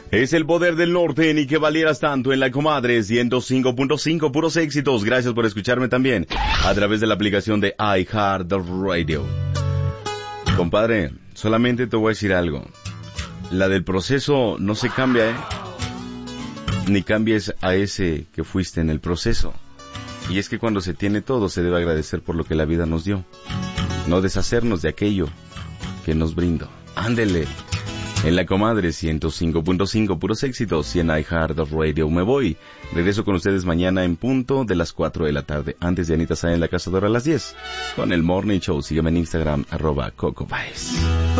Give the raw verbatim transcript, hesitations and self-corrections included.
Es el poder del norte, ni que valieras tanto en la comadre ciento cinco punto cinco, puros éxitos. Gracias por escucharme también a través de la aplicación de iHeartRadio. Compadre, solamente te voy a decir algo. La del proceso no se cambia, ¿eh? Ni cambies a ese que fuiste en el proceso. Y es que cuando se tiene todo se debe agradecer por lo que la vida nos dio. No deshacernos de aquello que nos brindó. Ándele. En la comadre ciento cinco punto cinco, puros éxitos, y en iHeartRadio. Me voy. Regreso con ustedes mañana en punto de las cuatro de la tarde. Antes de Anita Saez en La Cazadora a las diez. Con el Morning Show. Sígueme en Instagram, arroba Coco Baez.